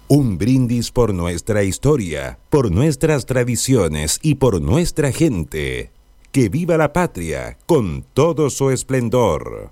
Un brindis por nuestra historia, por nuestras tradiciones y por nuestra gente. ¡Que viva la patria con todo su esplendor!